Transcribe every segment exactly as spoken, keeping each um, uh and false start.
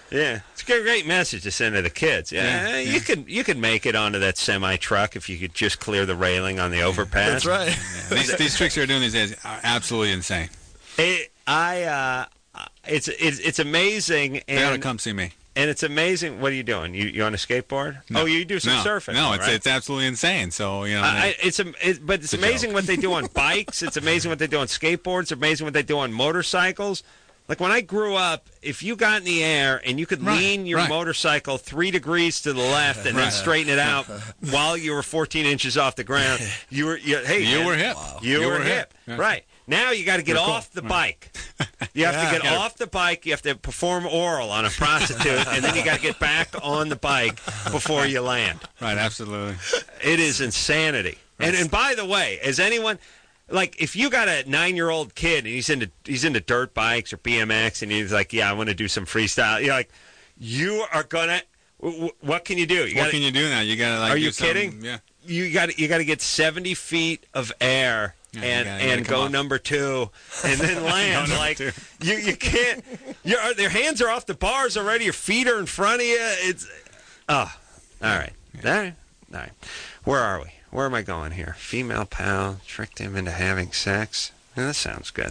Yeah, it's a great message to send to the kids. Yeah, Yeah, yeah. yeah. you could you could make it onto that semi truck if you could just clear the railing on the overpass. That's right. Yeah, these, these tricks they're doing these days are absolutely insane. It, I uh, it's it's it's amazing, They ought to and come see me. and it's amazing. What are you doing? You you on a skateboard? No. Oh, you do some no, surfing. No, though, it's right? it's absolutely insane. So you know, I, I- it's am- it, but it's It's a amazing joke. what they do on bikes. It's amazing what they do on skateboards. It's amazing what they do on motorcycles. Like when I grew up, if you got in the air and you could Right, lean your right. motorcycle three degrees to the left and then Right. straighten it out while you were fourteen inches off the ground, you were you, hey you man, were hip. You, You were, were hip. hip. Yeah. Right. Now you got to get You're cool. off the bike. You have Yeah. to get Gotta- off the bike. You have to perform oral on a prostitute, and then you got to get back on the bike before you land. Right, absolutely. It is insanity. And and by the way, as anyone like if you got a nine-year-old kid and he's into he's into dirt bikes or B M X and he's like, yeah, I want to do some freestyle. You're like, you are gonna. w- w- What can you do? You What gotta, can you do now? You gotta like. Are do you something- kidding? Yeah. You got you got to get seventy feet of air Yeah, you and gotta- you and gotta come go off. number two and then land. number Like two. you you can't. Your their hands are off the bars already. Your feet are in front of you. It's oh, all right, all right, all right. Where are we? Where am I going here? Female pal tricked him into having sex. Yeah, that sounds good.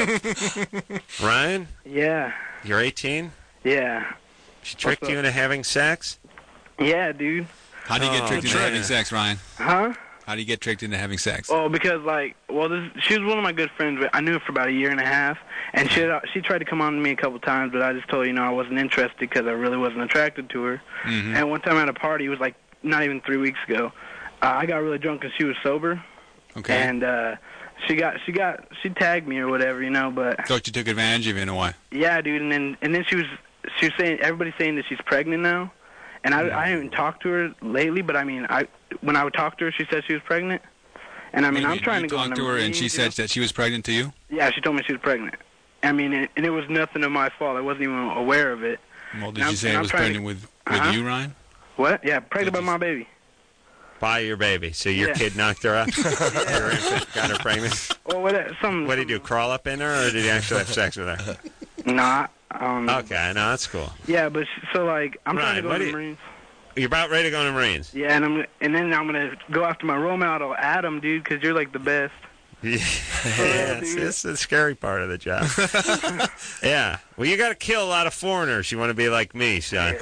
Ryan, Yeah, you're eighteen. yeah, She tricked What's you up? into having sex. yeah, dude. How do you Oh, get tricked into man. having sex, Ryan? Huh? How do you get tricked into having sex? Oh, because like, well, this, she was one of my good friends. But I knew her for about a year and a half, and she had, she tried to come on to me a couple times, but I just told her, you know, I wasn't interested because I really wasn't attracted to her. Mhm. And one time at a party, it was like not even three weeks ago. Uh, I got really drunk because she was sober, Okay. and uh, she got she got she tagged me or whatever, you know. But Thought you took advantage of you in a way. yeah, dude, and then and then she was she was saying everybody's saying that she's pregnant now, and I I haven't talked to her lately, but I mean I when I would talk to her, she said she was pregnant, and I mean What do you I'm trying you to go on talked the to her, and Marines, she you said know? that she was pregnant to you. Yeah, she told me she was pregnant. I mean, it, and it was nothing of my fault. I wasn't even aware of it. Well, did And I'm- you say and it I'm was trying to- pregnant with with Uh-huh. you, Ryan? What? Yeah, pregnant by Did you- my baby. By your baby. So your Yeah. kid knocked her up. Your infant got her pregnant. Well, what? Some. What did he do? Crawl up in her, or did he actually have sex with her? Nah. Um, Okay, no, that's cool. Yeah, but sh- so like I'm trying Ryan, to go what to do the you- Marines. You're about ready to go to the Marines. Yeah, and I'm and then I'm gonna go after my role model, Adam, dude, because you're like the best. Yeah, it's, dude. it's the scary part of the job. Yeah. Well, you got to kill a lot of foreigners. You want to be like me, son.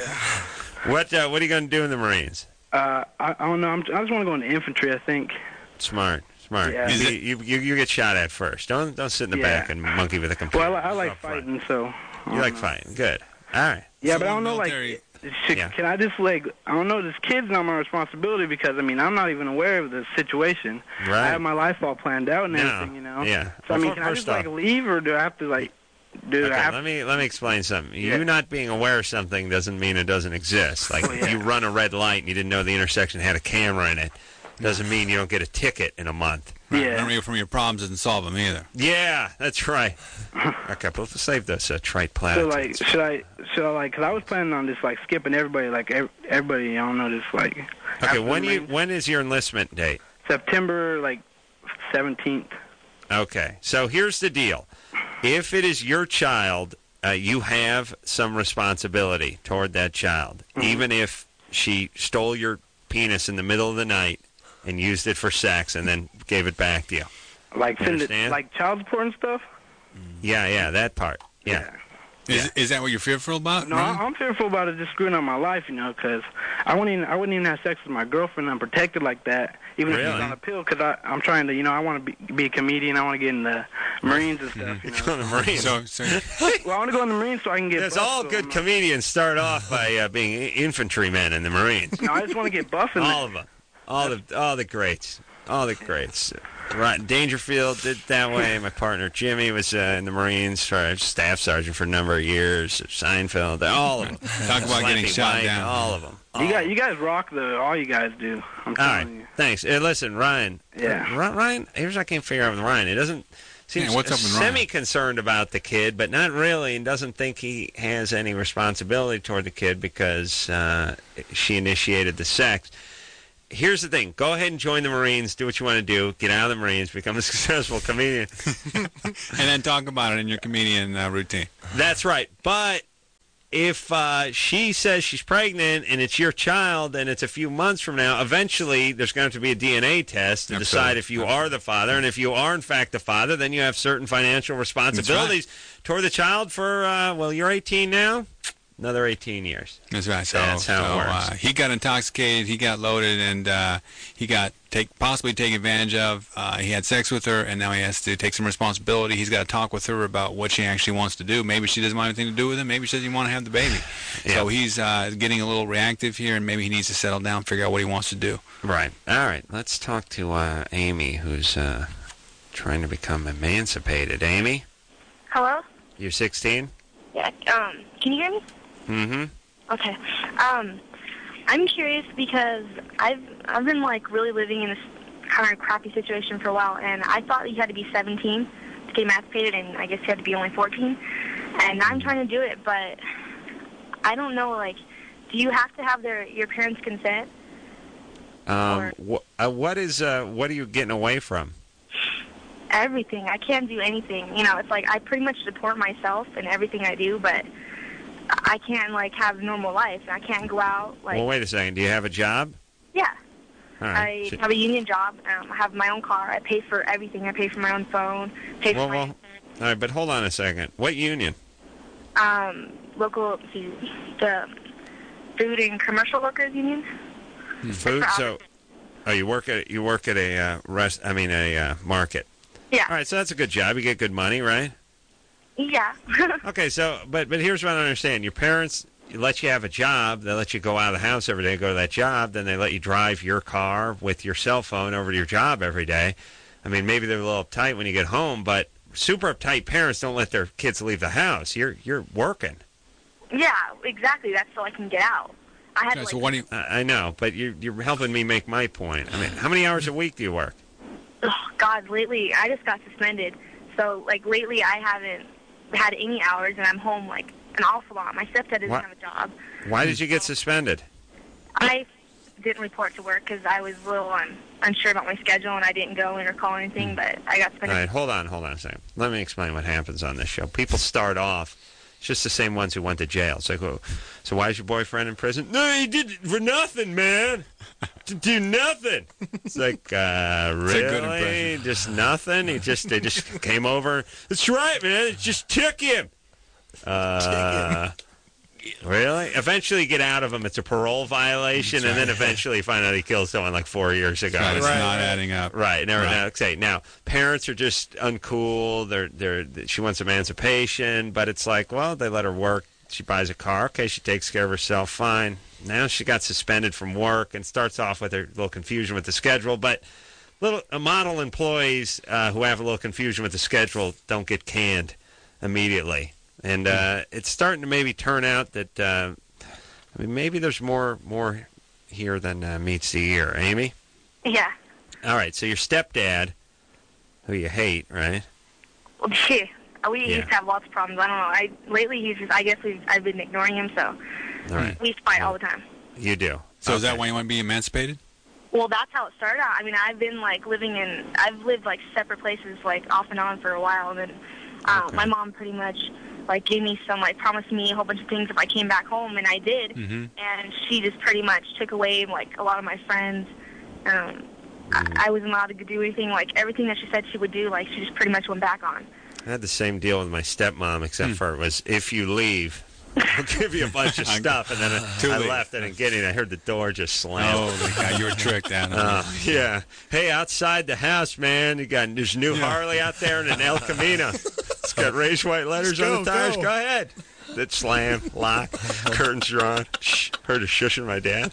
What uh, What are you going to do in the Marines? Uh, I, I don't know. I'm, I just want to go into infantry. I think. Smart, smart. Yeah. You, Is you, you you get shot at first. Don't don't sit in the Yeah. back and monkey with a computer. Well, I, I like Go front. fighting, so. I You don't like know. fighting? Good. All right. Yeah, So but I in don't know, military- like, should, Yeah. can I just, like, I don't know, this kid's not my responsibility because, I mean, I'm not even aware of the situation. Right. I have my life all planned out and No. everything, you know? Yeah. So, I Well, mean, fir- can I first just, like, off- leave, or do I have to, like, do Okay, I have let me let me explain something. Yeah. You not being aware of something doesn't mean it doesn't exist. Like Oh, if yeah. you run a red light and you didn't know the intersection had a camera in it, doesn't mean you don't get a ticket in a month. Right. Yeah. Remember, from your problems doesn't solve them either. Yeah, that's right. Okay, but let's save those uh, trite So, platitudes. like, should I, should I, like, because I was planning on just, like, skipping everybody, like, ev- everybody, I don't know, just, like. okay, after when the you Marines. when is your enlistment date? September, like, seventeenth. Okay, so here's the deal. If it is your child, uh, you have some responsibility toward that child, Mhm. even if she stole your penis in the middle of the night and used it for sex and then gave it back to you. Like, You send it, understand? like, child support and stuff? Yeah, yeah, that part. Yeah. Is Yeah. is that what you're fearful about? No, Ryan? I- I'm fearful about it just screwing up my life, you know, because I wouldn't even I wouldn't even have sex with my girlfriend unprotected like that, even if Really? she's on a pill. Because I'm trying to, you know, I want to be, be a comedian. I want to get in the Marines and stuff. You Go know? to the Marines. So, so Well, I want to go in the Marines so I can get. There's buff, all so good I'm comedians start off by uh, being i- infantrymen in the Marines. Not, no, I just want to get buff in All the, of them. All the all the greats. All the greats. Right, Dangerfield did it that way. My partner Jimmy was uh, in the Marines, for staff sergeant for a number of years. Seinfeld, all of them. talk about getting Slappy shot Mike, down. All of them. You got you guys rock the all you guys do. I'm All telling right, you. thanks. Uh, listen, Ryan. Yeah. Ry- Ryan. Here's what I can't figure out with Ryan. He doesn't seems Yeah, what's up with Ryan? semi-concerned about the kid, but not really, and doesn't think he has any responsibility toward the kid because uh, she initiated the sex. Here's the thing. Go ahead and join the Marines. Do what you want to do. Get out of the Marines. Become a successful comedian. and then talk about it in your comedian uh, routine. That's right. But if uh, she says she's pregnant and it's your child and it's a few months from now, eventually there's going to have to be a D N A test to Absolutely. decide if you are the father. And if you are, in fact, the father, then you have certain financial responsibilities toward the child for, uh, well, you're eighteen now, another eighteen years. That's right. So, That's how it so, works. Uh, he got intoxicated, he got loaded, and uh, he got take possibly taken advantage of. Uh, he had sex with her, and now he has to take some responsibility. He's got to talk with her about what she actually wants to do. Maybe she doesn't want anything to do with him. Maybe she doesn't even want to have the baby. Yeah. So he's uh, getting a little reactive here, and maybe he needs to settle down, figure out what he wants to do. Right. All right. Let's talk to uh, Amy, who's uh, trying to become emancipated. Amy, Hello? you're sixteen? Yeah, um, can you hear me? Mm-hmm. Okay. Um, I'm curious because I've I've been like really living in this kind of crappy situation for a while, and I thought you had to be seventeen to get emancipated, and I guess you had to be only fourteen. And I'm trying to do it, but I don't know. Like, do you have to have their your parents' consent? Um, wh- uh, what is uh, what are you getting away from? Everything. I can't do anything. You know, it's like I pretty much support myself in everything I do, but I can't like have a normal life. I can't go out. Like, Well, wait a second. Do you have a job? yeah. All I right. Sh- have a union job. Um, I have my own car. I pay for everything. I pay for my own phone. Pay well, for my well, all right, but hold on a second. What union? um, local let's see, the food and commercial workers union. Food. for So, oh, you work at you work at a uh, rest. I mean, a uh, market. Yeah. All right, so that's a good job. You get good money, right? Yeah. Okay, so but but here's what I don't understand. Your parents let you have a job. They let you go out of the house every day, go to that job. Then they let you drive your car with your cell phone over to your job every day. I mean, maybe they're a little uptight when you get home, but super uptight parents don't let their kids leave the house. You're you're working. Yeah. Exactly. That's so I can get out. I had Yeah, to, so like, what do you, I, I know, but you're you're helping me make my point. I mean, how many hours a week do you work? oh, God, lately I just got suspended. So like lately I haven't had any hours, and I'm home like an awful lot. My stepdad doesn't What? have a job. Why did you get suspended? I didn't report to work because I was a little um, unsure about my schedule, and I didn't go in or call anything, but I got All suspended. right, hold on, hold on a second. Let me explain what happens on this show. People start off, it's just the same ones who went to jail. It's like, oh, so why is your boyfriend in prison? No, he did it for nothing, man. To do nothing. It's like, uh, It's a good really? impression. Just nothing? He just, they just came over. That's right, man. It just took him. Uh, really? Eventually get out of him. It's a parole violation, That's and then right. eventually find out he killed someone like four years ago. right, it's It's not adding up. Right. Now, Right. now, say now, parents are just uncool. They're they're she wants emancipation, but it's like, well, they let her work. She buys a car. Okay, she takes care of herself. Fine. Now she got suspended from work and starts off with a little confusion with the schedule. But little uh, model employees uh, who have a little confusion with the schedule don't get canned immediately, and uh, it's starting to maybe turn out that uh, I mean maybe there's more more here than uh, meets the ear. Amy. Yeah. All right, so your stepdad, who you hate, right? Well, gee, we Yeah. used to have lots of problems. I don't know. I lately he's just. I guess we've. I've been ignoring him, so All right, we used to fight all the time. you do. So is that Okay. why you want to be emancipated? Well, that's how it started out. I mean, I've been like living in. I've lived like separate places, like off and on for a while, and then uh, Okay. my mom pretty much like gave me some, like promised me a whole bunch of things if I came back home, and I did. Mm-hmm. And she just pretty much took away like a lot of my friends. Um, I, I wasn't allowed to do anything. Like everything that she said she would do, like she just pretty much went back on. I had the same deal with my stepmom, except Hmm. for it was if you leave, I'll give you a bunch of stuff, and then Too I late. left. I didn't get it. I heard the door just slam. Oh, my God, you were tricked, Adam. Uh, yeah. Hey, outside the house, man, you got there's a new Yeah. Harley out there and an El Camino. It's got raised white letters Let's on the go, tires. go. Go ahead. That slam, lock, curtains drawn. Shh. Heard a shushing my dad.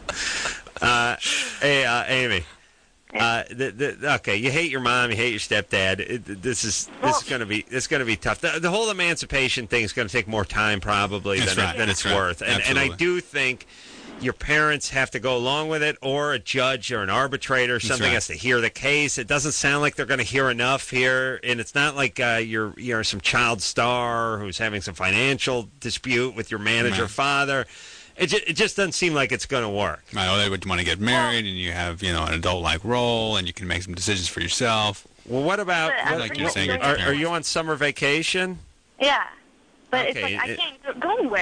Uh, hey, uh, Amy. Uh, the, the, okay, you hate your mom, you hate your stepdad. It, this is this is going to be this is going to be tough. The, the whole emancipation thing is going to take more time probably That's than, right, it, than that's it's right. worth. And, and I Absolutely. do think your parents have to go along with it, or a judge or an arbitrator or something right. has to hear the case. It doesn't sound like they're going to hear enough here, and it's not like uh, you're you're some child star who's having some financial dispute with your manager Right. father. It just, it just doesn't seem like it's going to work. I know they would want to get married, and you have, you know, an adult-like role, and you can make some decisions for yourself. Well, what about But I'm what- Like pretty you're saying, sure- your are, are parents. you on summer vacation? Yeah, but Okay, it's like I it- can't go- go anywhere.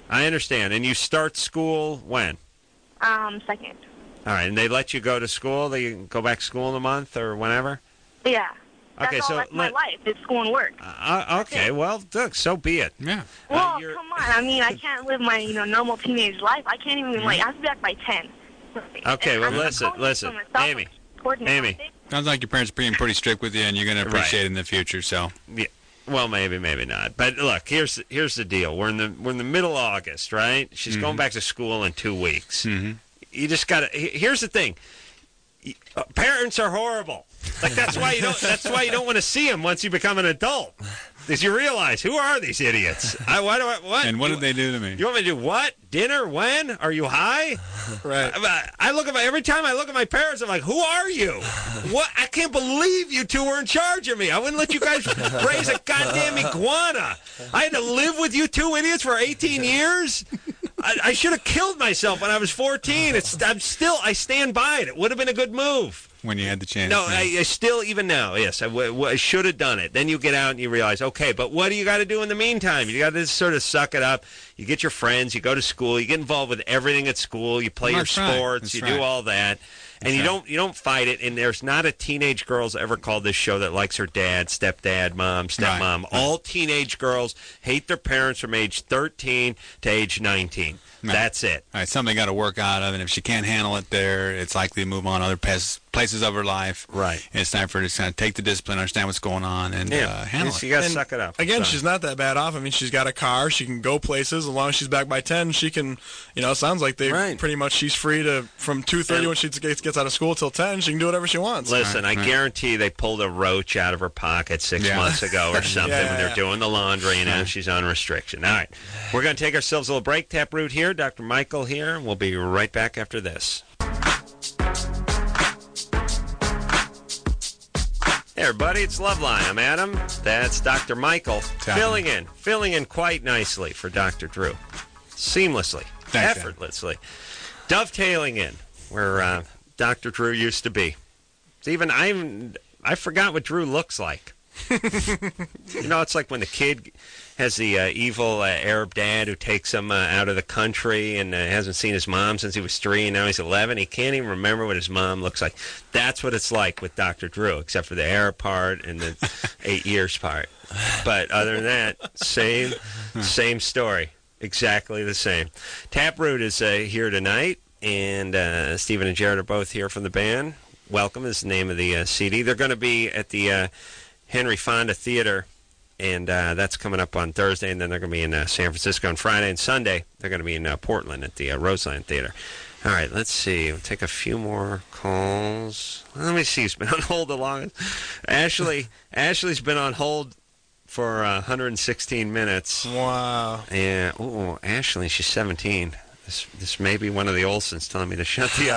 I understand. And you start school when? Um, second. All right, and they let you go to school? They go back to school in a month or whenever? Yeah. That's Okay, all, so that's my let- life. It's school and work. Uh, okay, well, look, so be it. Yeah. Well, you're- come on. I mean, I can't live my, you know, normal teenage life. I can't even, like, I have to be back by ten. Okay, And well, I'm not listen, calling listen. for myself, Amy, like, coordinate Amy. my thing. Sounds like your parents are being pretty strict with you, and you're going to appreciate it in the future. So, Yeah, well, maybe, maybe not. But look, here's here's the deal. We're in the we're in the middle of August, right? She's Mm-hmm. going back to school in two weeks. Mhm. You just got to. Here's the thing. Y- uh, Parents are horrible. Like that's why you don't. That's why you don't want to see them once you become an adult, because you realize who are these idiots? I, why do I? What? and what you, did they do to me? You want me to do what? Dinner? When? Are you high? Right. I, I look at my every time I look at my parents. I'm like, who are you? What? I can't believe you two were in charge of me. I wouldn't let you guys raise a goddamn iguana. I had to live with you two idiots for eighteen years. I, I should have killed myself when I was fourteen. It's I'm still I stand by it. It would have been a good move. When you had the chance. No, yeah. I, I still, even now, yes, I, w- w- I should have done it. Then you get out and you realize, okay, but what do you got to do in the meantime? You got to sort of suck it up. You get your friends, you go to school, you get involved with everything at school, you play That's your right. sports, That's you right. do all that. And you right. don't you don't fight it, and there's not a teenage girl's ever called this show that likes her dad, stepdad, mom, stepmom. Right. All teenage girls hate their parents from age thirteen to age nineteen. Right. That's it. All right, something they got to work out of, and if she can't handle it there, it's likely to move on to other pes- places of her life. Right. And it's time for her to kind of take the discipline, understand what's going on, and Yeah, uh, handle you it. got to And suck it up. Again, Sorry. she's not that bad off. I mean, she's got a car. She can go places. As long as she's back by ten, she can, you know, it sounds like they Right. pretty much, she's free to, from two thirty And- when she gets, gets out of school till ten, she can do whatever she wants. Listen, Right, I right. guarantee they pulled a roach out of her pocket six Yeah. months ago or something Yeah, when they're yeah. doing the laundry, and now she's on restriction. All right. We're going to take ourselves a little break. Taproot here. Doctor Michael here. And we'll be right back after this. Hey, everybody. It's Loveline. I'm Adam. That's Doctor Michael. Adam. Filling in. Filling in quite nicely for Doctor Drew. Seamlessly. Thanks, Adam. effortlessly. Dovetailing in where uh, Doctor Drew used to be. Even I I forgot what Drew looks like. You know, it's like when the kid has the uh, evil uh, Arab dad who takes him uh, out of the country and uh, hasn't seen his mom since he was three, and now he's eleven. He can't even remember what his mom looks like. That's what it's like with Doctor Drew, except for the Arab part and the eight years part. But other than that, same same story. Exactly the same. Taproot is uh, here tonight, and uh, Stephen and Jared are both here from the band. Welcome is the name of the uh, C D. They're going to be at the uh, Henry Fonda Theater, and uh, that's coming up on Thursday, and then they're going to be in uh, San Francisco on Friday, and Sunday they're going to be in uh, Portland at the uh, Roseland Theater. All right, let's see. We'll take a few more calls. Let me see. Who's been on hold the longest? Ashley. Ashley's been on hold for uh, one hundred sixteen minutes. Wow. Yeah. Oh, Ashley, she's seventeen. This this may be one of the Olsons telling me to shut the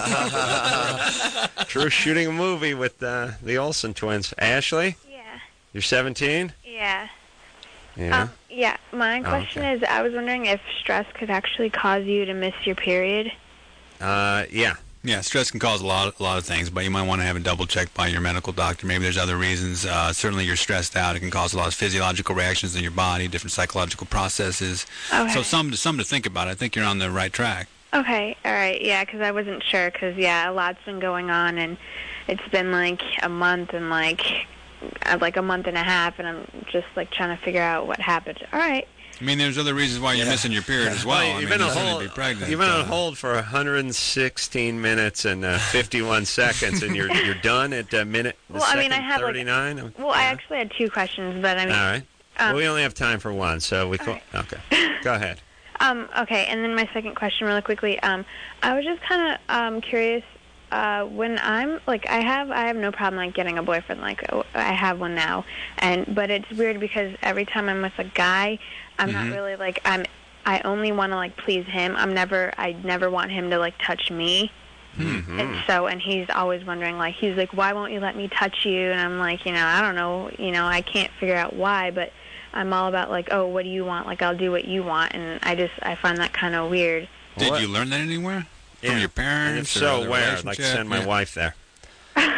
up. Drew's shooting a movie with uh, the Olsen twins. Ashley, Yeah. you're seventeen? Yeah. Yeah. Um, yeah. My question okay. is, I was wondering if stress could actually cause you to miss your period. Uh, yeah. Yeah, stress can cause a lot, a lot of things, but you might want to have it double checked by your medical doctor. Maybe there's other reasons. Uh, certainly, you're stressed out. It can cause a lot of physiological reactions in your body, different psychological processes. Okay. So, some, some to think about. I think you're on the right track. Okay. All right. Yeah, because I wasn't sure. Because yeah, a lot's been going on, and it's been like a month and like, uh, like a month and a half, and I'm just like trying to figure out what happened. All right. I mean, there's other reasons why you're missing your period as well. Well, I you've mean, been on you shouldn't hold. be pregnant. You've been on uh, hold for one hundred sixteen minutes and uh, fifty-one seconds, and you're you're done at uh, minute. The Well, I mean, I second have, like- thirty-nine. Well, I actually had two questions, but I mean, All right. um, well, we only have time for one, so we. Co- Okay. Go ahead. Um, okay, and then my second question really quickly. Um, I was just kind of um, curious, uh, when I'm, like, I have I have no problem, like, getting a boyfriend. Like, oh, I have one now. and But it's weird because every time I'm with a guy, I'm not really, like, I'm, I only want to, like, please him. I'm never, I never want him to, like, touch me. Mm-hmm. And so, and he's always wondering, like, he's like, why won't you let me touch you? And I'm like, you know, I don't know, you know, I can't figure out why, but I'm all about, like, oh, what do you want? Like, I'll do what you want. And I just, I find that kind of weird. Did What? you learn that anywhere? Yeah. From your And if parents? or so, other where? I'd like to relationship? send my Yeah. wife there.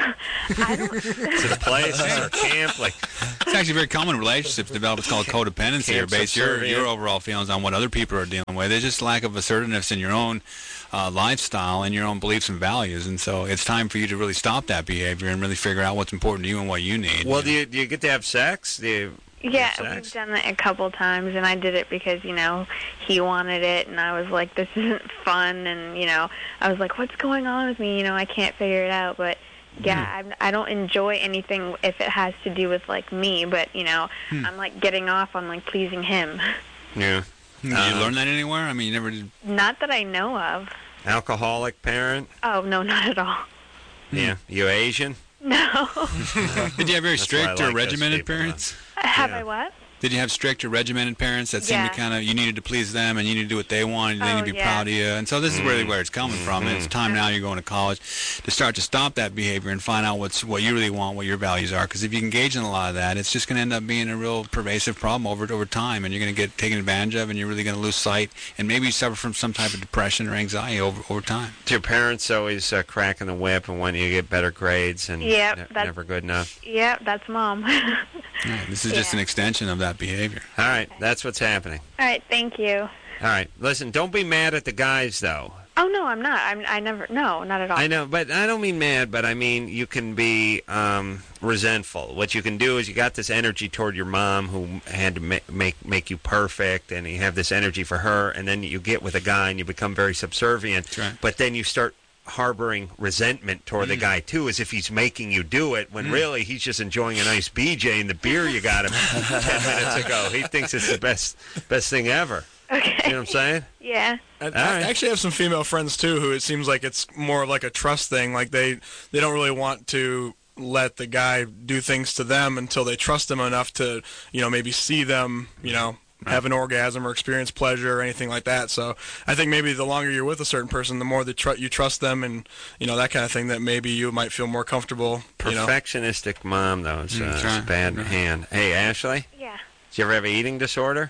I don't. To the place or camp? Like, It's actually very common in relationships to develop what's called codependency, or Camp base your, subservient. your overall feelings on what other people are dealing with. There's just lack of assertiveness in your own uh, lifestyle and your own beliefs and values. And so it's time for you to really stop that behavior and really figure out what's important to you and what you need. well, you do you, do you get to have sex? Do you, Yeah, have sex? we've done it a couple times, and I did it because, you know, he wanted it, and I was like, this isn't fun, and, you know, I was like, what's going on with me? You know, I can't figure it out, but, yeah, Hmm. I, I don't enjoy anything if it has to do with, like, me, but, you know, Hmm. I'm, like, getting off on, like, pleasing him. Yeah. Did Uh, you learn that anywhere? I mean, you never did. Not that I know of. Alcoholic parent? Oh, no, not at all. Yeah. You Asian? No. Did you have very That's why I strict like or those regimented people, parents? Have Yeah. I what? Did you have strict or regimented parents that seemed to Yeah. kind of, you needed to please them and you needed to do what they wanted, they Oh, need to be yeah. proud of you? And so this is really where it's coming from. And it's time now you're going to college to start to stop that behavior and find out what's what you really want, what your values are. Because if you engage in a lot of that, it's just going to end up being a real pervasive problem over over time, and you're going to get taken advantage of, and you're really going to lose sight, and maybe you suffer from some type of depression or anxiety over over time. Do your parents always uh, cracking the whip and wanting you to get better grades and Yep, ne- that's- never good enough? Yeah, that's Mom. Right, this is just Yeah. an extension of that behavior. All right, that's what's happening. All right, thank you. All right, listen, don't be mad at the guys, though. Oh, no, I'm not. I'm, I never, no, not at all. I know, but I don't mean mad, but I mean you can be um, resentful. What you can do is you got this energy toward your mom who had to ma- make make you perfect, and you have this energy for her, and then you get with a guy and you become very subservient. That's right. But then you start harboring resentment toward the guy too, as if he's making you do it, when really he's just enjoying a nice B J and the beer you got him ten minutes ago. He thinks it's the best best thing ever. Okay. You know what I'm saying? Yeah. I, right. I actually have some female friends too who it seems like it's more of like a trust thing. Like they they don't really want to let the guy do things to them until they trust him enough to, you know, maybe see them, you know, have an orgasm or experience pleasure or anything like that. So I think maybe the longer you're with a certain person, the more that tr- you trust them and, you know, that kind of thing, that maybe you might feel more comfortable. You know? Perfectionistic mom, though, is uh, Mm, it's try- a bad right. hand. Hey, Ashley, Yeah. did you ever have an eating disorder?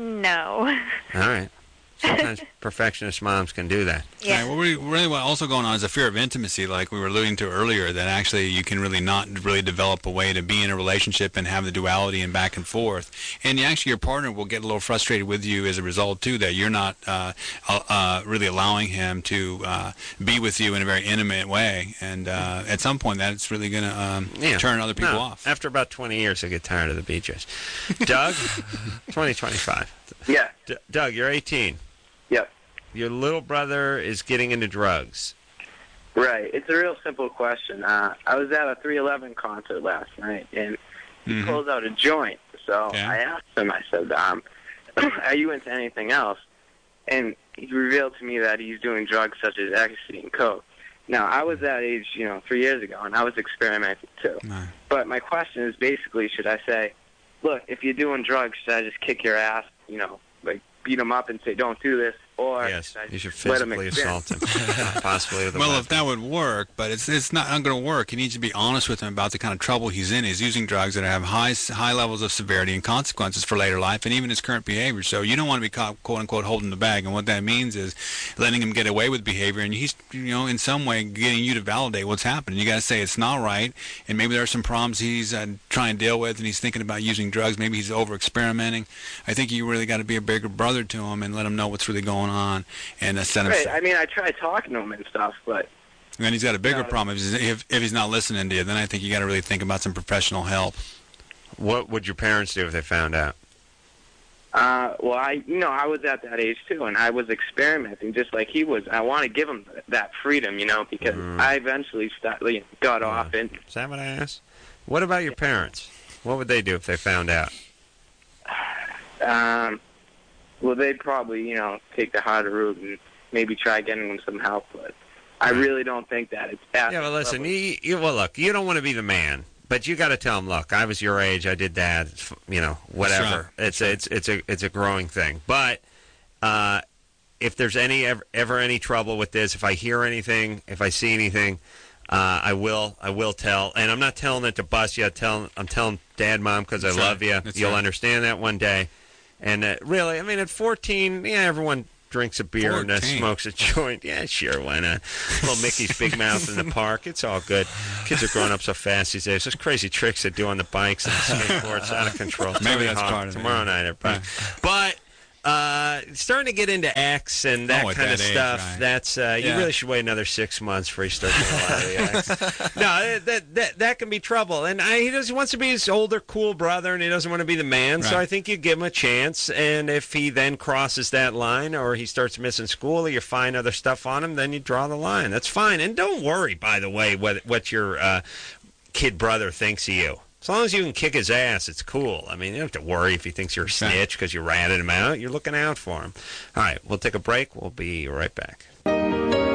No. All right. Sometimes perfectionist moms can do that. Yeah. Right, what we really what also going on is a fear of intimacy, like we were alluding to earlier, that actually you can really not really develop a way to be in a relationship and have the duality and back and forth. And actually your partner will get a little frustrated with you as a result, too, that you're not uh, uh, really allowing him to uh, be with you in a very intimate way. And uh, at some point, that's really going to um, Yeah. turn other people No, off. After about twenty years, I get tired of the B Js. Doug, twenty twenty-five. Yeah. D- Doug, you're eighteen. Yep. Your little brother is getting into drugs. Right. It's a real simple question. Uh, I was at a three eleven concert last night, and he Mhm. pulls out a joint. So Yeah. I asked him, I said, um, are you into anything else? And he revealed to me that he's doing drugs such as ecstasy and coke. Now, I was that age, you know, three years ago, and I was experimenting too. Right. But my question is basically, should I say, look, if you're doing drugs, should I just kick your ass, you know, like beat him up and say, don't do this? Or Yes, should I you should just let him physically experience? assault him, possibly with a Well, weapon. if that would work, but it's it's not, not going to work. You need to be honest with him about the kind of trouble he's in. He's using drugs that have high high levels of severity and consequences for later life, and even his current behavior. So you don't want to be caught, quote unquote, holding the bag. And what that means is letting him get away with behavior, and he's, you know, in some way getting you to validate what's happening. You got to say it's not right, and maybe there are some problems he's uh, trying to deal with, and he's thinking about using drugs. Maybe he's over experimenting. I think you really got to be a bigger brother to him and let him know what's really going on, and uh, set him. Right. I mean, I tried talking to him and stuff, but And then he's got a bigger No. problem if he's, if, if he's not listening to you. Then I think you got to really think about some professional help. What would your parents do if they found out? Uh, well, I, you know, I was at that age too, and I was experimenting just like he was. I want to give him that freedom, you know, because Mm. I eventually st- you know, got off it. Is that what I asked? What about your parents? What would they do if they found out? Um, well, they'd probably, you know, take the harder route and maybe try getting him some help, but I really don't think that it's at Yeah, well, that listen, level. you, you, well, look, you don't want to be the man, but you got to tell them, look, I was your age, I did that, it's, you know, whatever. That's It's right. it's it's a it's a growing thing. But uh, if there's any ever, ever any trouble with this, if I hear anything, if I see anything, uh, I will I will tell. And I'm not telling it to bust you. I'm telling I'm telling Dad, Mom, because I That's love right. you. That's You'll right. understand that one day. And uh, really, I mean, at fourteen, yeah, everyone drinks a beer and then fourteen. smokes a joint. Yeah, sure, why not? Little Mickey's Big Mouth in the park. It's all good. Kids are growing up so fast these days. Those crazy tricks they do on the bikes and the skateboards, out of control. Maybe Tony that's Hawk part of it. tomorrow night, everybody. But uh, starting to get into X and that Oh, at kind of that age, stuff. right. That's uh, you Yeah. really should wait another six months before you start doing a lot of the X. No, that that that can be trouble. And I, he doesn't wants to be his older, cool brother, and he doesn't want to be the man. So Right. I think you give him a chance. And if he then crosses that line, or he starts missing school, or you find other stuff on him, then you draw the line. That's fine. And don't worry, by the way, what what your uh, kid brother thinks of you. As long as you can kick his ass, it's cool. I mean, you don't have to worry if he thinks you're a snitch because you ratted him out. You're looking out for him. All right, we'll take a break. We'll be right back.